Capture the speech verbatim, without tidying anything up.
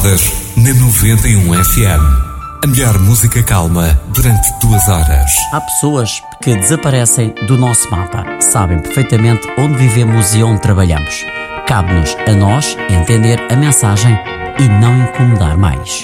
Calmadas na noventa e um F M. A melhor música calma durante duas horas. Há pessoas que desaparecem do nosso mapa. Sabem perfeitamente onde vivemos e onde trabalhamos. Cabe-nos a nós entender a mensagem e não incomodar mais.